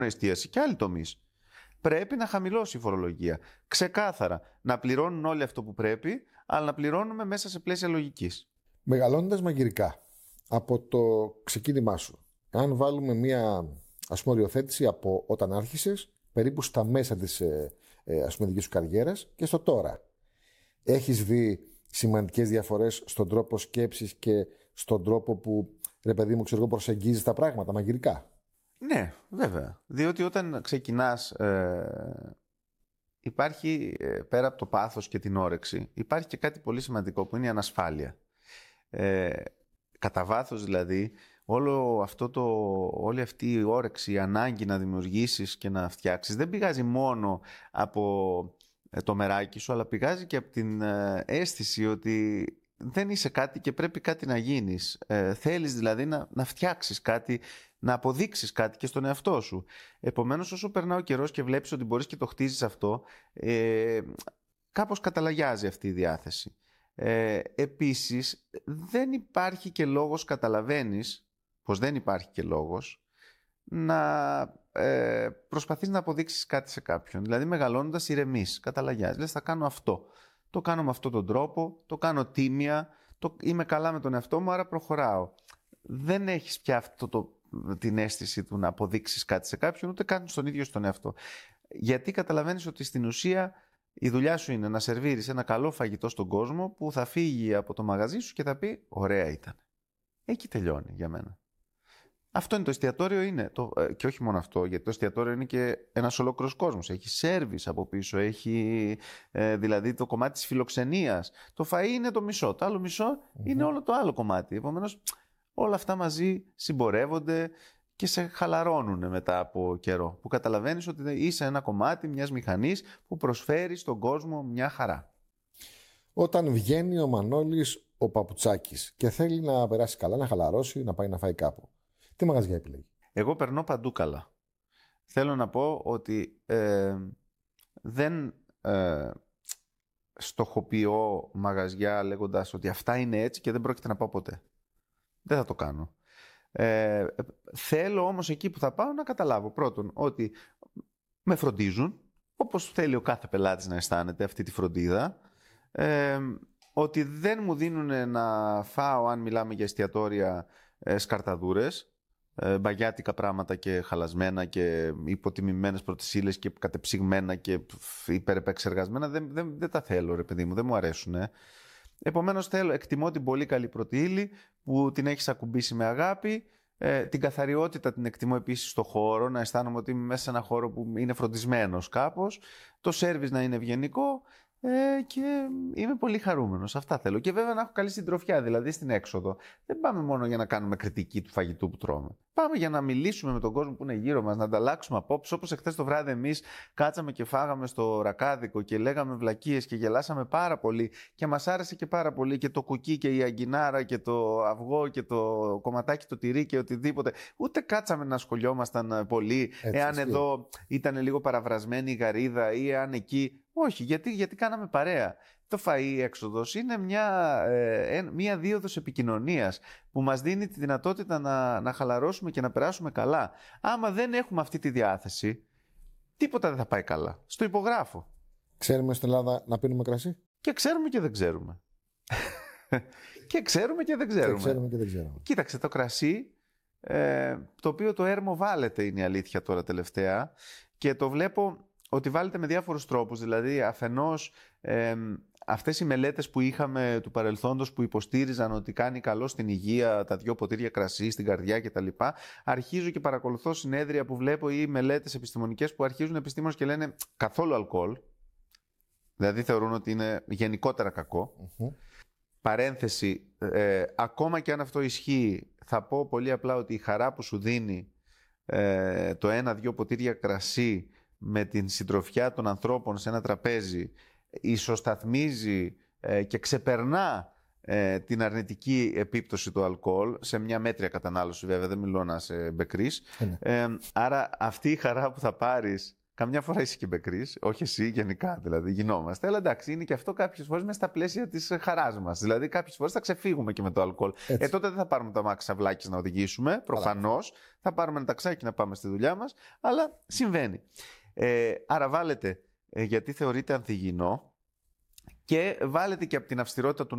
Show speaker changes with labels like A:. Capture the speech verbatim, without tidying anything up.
A: εστίαση και άλλοι τομείς. Πρέπει να χαμηλώσει η φορολογία. Ξεκάθαρα. Να πληρώνουν όλοι αυτό που πρέπει, αλλά να πληρώνουμε μέσα σε πλαίσια λογικής.
B: Μεγαλώνοντας μαγειρικά, από το ξεκίνημά σου, αν βάλουμε μία ας πούμε οριοθέτηση από όταν άρχισες, περίπου στα μέσα της ε, ε, ας πούμε δικής σου καριέρας και στο τώρα, έχεις δει σημαντικές διαφορές στον τρόπο σκέψης και στον τρόπο που, ρε παιδί μου, ξέρω εγώ, προσεγγίζεις τα πράγματα μαγειρικά?
A: Ναι, βέβαια. Διότι όταν ξεκινάς, ε, υπάρχει ε, πέρα από το πάθος και την όρεξη, υπάρχει και κάτι πολύ σημαντικό που είναι η ανασφάλεια. Ε, κατά βάθος δηλαδή, όλο αυτό το, όλη αυτή η όρεξη, η ανάγκη να δημιουργήσεις και να φτιάξεις, δεν πηγάζει μόνο από το μεράκι σου, αλλά πηγάζει και από την ε, αίσθηση ότι δεν είσαι κάτι και πρέπει κάτι να γίνεις. Ε, θέλεις δηλαδή να, να φτιάξεις κάτι, να αποδείξεις κάτι και στον εαυτό σου. Επομένως, όσο περνά ο καιρός και βλέπεις ότι μπορείς και το χτίζεις αυτό, ε, κάπως καταλαγιάζει αυτή η διάθεση. Ε, επίσης, δεν υπάρχει και λόγος, καταλαβαίνεις πως δεν υπάρχει και λόγος, να ε, προσπαθείς να αποδείξεις κάτι σε κάποιον. Δηλαδή, μεγαλώνοντας, ηρεμείς, καταλαγιάζεις. Λες, θα κάνω αυτό. Το κάνω με αυτόν τον τρόπο, το κάνω τίμια, το, είμαι καλά με τον εαυτό μου, άρα προχωράω. Δεν έχεις πια αυτό το, την αίσθηση του να αποδείξεις κάτι σε κάποιον, ούτε καν στον ίδιο στον εαυτό. Γιατί καταλαβαίνεις ότι στην ουσία η δουλειά σου είναι να σερβίρεις ένα καλό φαγητό στον κόσμο που θα φύγει από το μαγαζί σου και θα πει ωραία ήταν. Εκεί τελειώνει για μένα. Αυτό είναι το εστιατόριο, είναι. Το, και όχι μόνο αυτό, γιατί το εστιατόριο είναι και ένας ολόκληρος κόσμος. Έχει σέρβις από πίσω, έχει ε, δηλαδή το κομμάτι της φιλοξενίας. Το φαΐ είναι το μισό, το άλλο μισό mm-hmm. είναι όλο το άλλο κομμάτι. Επομένως, όλα αυτά μαζί συμπορεύονται και σε χαλαρώνουν μετά από καιρό. Που καταλαβαίνεις ότι είσαι ένα κομμάτι μιας μηχανής που προσφέρει στον κόσμο μια χαρά.
B: Όταν βγαίνει ο Μανώλης ο Παπουτσάκης και θέλει να περάσει καλά, να χαλαρώσει, να πάει να φάει κάπου, τι μαγαζιά επιλέγει?
A: Εγώ περνώ παντού καλά. Θέλω να πω ότι ε, δεν ε, στοχοποιώ μαγαζιά λέγοντας ότι αυτά είναι έτσι και δεν πρόκειται να πάω ποτέ. Δεν θα το κάνω. Ε, θέλω όμως εκεί που θα πάω να καταλάβω πρώτον ότι με φροντίζουν, όπως θέλει ο κάθε πελάτης να αισθάνεται αυτή τη φροντίδα, ε, ότι δεν μου δίνουν να φάω, αν μιλάμε για εστιατόρια, ε, σκαρταδούρες, μπαγιάτικα πράγματα και χαλασμένα και υποτιμημένες πρώτες ύλες και κατεψυγμένα και υπερεπεξεργασμένα. Δεν, δεν, δεν τα θέλω, ρε παιδί μου, δεν μου αρέσουν. Ε. Επομένως θέλω, εκτιμώ την πολύ καλή πρώτη ύλη που την έχεις ακουμπήσει με αγάπη. Ε, την καθαριότητα την εκτιμώ επίσης στο χώρο, να αισθάνομαι ότι είμαι μέσα σε ένα χώρο που είναι φροντισμένος κάπως. Το σέρβις να είναι ευγενικό. Ε, και είμαι πολύ χαρούμενος. Αυτά θέλω. Και βέβαια να έχω καλή συντροφιά, δηλαδή στην έξοδο. Δεν πάμε μόνο για να κάνουμε κριτική του φαγητού που τρώμε. Πάμε για να μιλήσουμε με τον κόσμο που είναι γύρω μας, να ανταλλάξουμε απόψεις. Όπως εχθές το βράδυ, εμείς κάτσαμε και φάγαμε στο Ρακάδικο και λέγαμε βλακίες και γελάσαμε πάρα πολύ. Και μας άρεσε και πάρα πολύ και το κουκί και η αγκινάρα και το αυγό και το κομματάκι, το τυρί και οτιδήποτε. Ούτε κάτσαμε να σχολιόμασταν πολύ, έτσι, εάν εσύ. Εδώ ήταν λίγο παραβρασμένη η γαρίδα ή εάν εκεί. Όχι, γιατί, γιατί κάναμε παρέα. Το φαΐ έξοδος είναι μια, ε, μια δίωδος επικοινωνίας που μας δίνει τη δυνατότητα να, να χαλαρώσουμε και να περάσουμε καλά. Άμα δεν έχουμε αυτή τη διάθεση, τίποτα δεν θα πάει καλά. Στο υπογράφω.
B: Ξέρουμε στην Ελλάδα να πίνουμε κρασί?
A: Και ξέρουμε και δεν ξέρουμε. και ξέρουμε και δεν ξέρουμε.
B: Και ξέρουμε και δεν ξέρουμε.
A: Κοίταξε, το κρασί, ε, το οποίο το έρμο βάλετε, είναι η αλήθεια τώρα τελευταία, και το βλέπω ότι βάλετε με διάφορους τρόπους. Δηλαδή, αφενός, ε, αυτές οι μελέτες που είχαμε του παρελθόντος που υποστήριζαν ότι κάνει καλό στην υγεία τα δυο ποτήρια κρασί, στην καρδιά κτλ. Αρχίζω και παρακολουθώ συνέδρια που βλέπω ή μελέτες επιστημονικές που αρχίζουν επιστήμονες και λένε καθόλου αλκοόλ. Δηλαδή, θεωρούν ότι είναι γενικότερα κακό. Mm-hmm. Παρένθεση, ε, ακόμα και αν αυτό ισχύει, θα πω πολύ απλά ότι η χαρά που σου δίνει ε, το ένα-δυο ποτήρια κρασί με την συντροφιά των ανθρώπων σε ένα τραπέζι ισοσταθμίζει ε, και ξεπερνά ε, την αρνητική επίπτωση του αλκοόλ σε μια μέτρια κατανάλωση, βέβαια, δεν μιλώ να είσαι μπεκρής. Mm. Ε, άρα αυτή η χαρά που θα πάρεις Καμιά φορά είσαι και μπεκρής, όχι εσύ, γενικά δηλαδή γινόμαστε. Αλλά εντάξει, είναι και αυτό κάποιες φορές μέσα στα πλαίσια της χαράς μας. Δηλαδή, κάποιες φορές θα ξεφύγουμε και με το αλκοόλ. Ε, τότε δεν θα πάρουμε το αμάξι σαυλάκης να οδηγήσουμε, προφανώς. Θα πάρουμε ένα ταξάκι να πάμε στη δουλειά μας, αλλά συμβαίνει. Ε, άρα, βάλετε ε, γιατί θεωρείται ανθυγιεινό και βάλετε και από την αυστηρότητα του